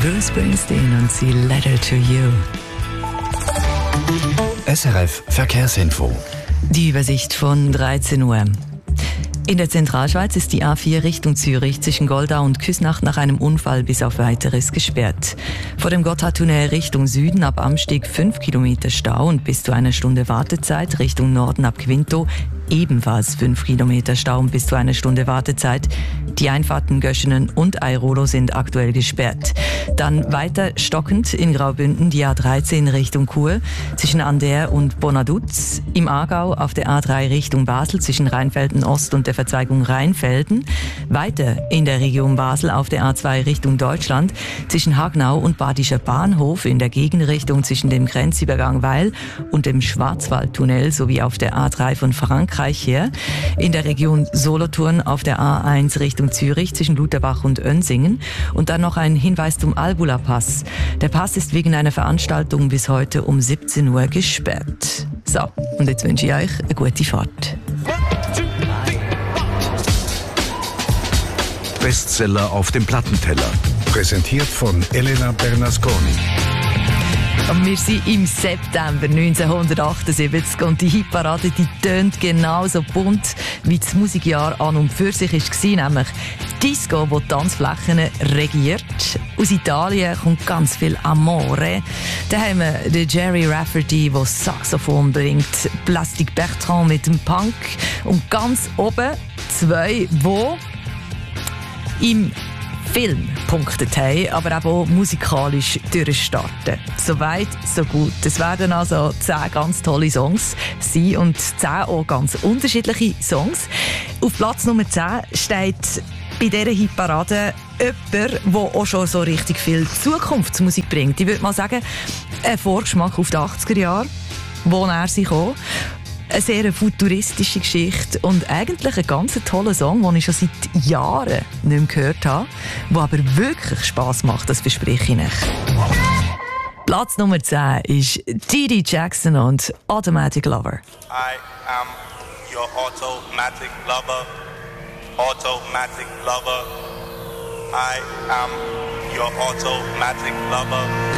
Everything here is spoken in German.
Bruce Springsteen und sie Letter to You. SRF Verkehrsinfo. Die Übersicht von 13 Uhr. In der Zentralschweiz ist die A4 Richtung Zürich zwischen Goldau und Küsnacht nach einem Unfall bis auf Weiteres gesperrt. Vor dem Gotthardtunnel Richtung Süden ab Amsteg 5 Kilometer Stau und bis zu einer Stunde Wartezeit. Richtung Norden ab Quinto ebenfalls 5 Kilometer Stau und bis zu einer Stunde Wartezeit. Die Einfahrten Göschenen und Airolo sind aktuell gesperrt. Dann weiter stockend in Graubünden die A13 Richtung Chur zwischen Ander und Bonaduz. Im Aargau auf der A3 Richtung Basel zwischen Rheinfelden Ost und der Verzweigung Rheinfelden. Weiter in der Region Basel auf der A2 Richtung Deutschland zwischen Hagnau und Badischer Bahnhof in der Gegenrichtung zwischen dem Grenzübergang Weil und dem Schwarzwaldtunnel sowie auf der A3 von Frankreich her. In der Region Solothurn auf der A1 Richtung Zürich zwischen Lutherbach und Önsingen. Und dann noch ein Hinweis zum Albula-Pass. Der Pass ist wegen einer Veranstaltung bis heute um 17 Uhr gesperrt. So, und jetzt wünsche ich euch eine gute Fahrt. Bestseller auf dem Plattenteller. Präsentiert von Elena Bernasconi. Und wir sind im September 1978 und die Hitparade die tönt genauso bunt, wie das Musikjahr an und für sich war, nämlich Disco, das Tanzflächen regiert. Aus Italien kommt ganz viel Amore. Dann haben wir den Jerry Rafferty, der Saxophon bringt, Plastic Bertrand mit dem Punk und ganz oben zwei, die im Film punktet haben, aber auch musikalisch durchstarten. So weit, so gut. Es werden also 10 ganz tolle Songs sein und 10 auch ganz unterschiedliche Songs. Auf Platz Nummer 10 steht bei dieser Hitparade jemand, der auch schon so richtig viel Zukunftsmusik bringt. Ich würde mal sagen, ein Vorgeschmack auf die 80er Jahre, wo er sich kam. Eine sehr futuristische Geschichte und eigentlich ein ganz toller Song, den ich schon seit Jahren nicht mehr gehört habe, der aber wirklich Spass macht, das verspreche ich nicht. Platz Nummer 10 ist Dee Jackson und Automatic Lover. I am your automatic lover. Automatic lover. I am your automatic lover.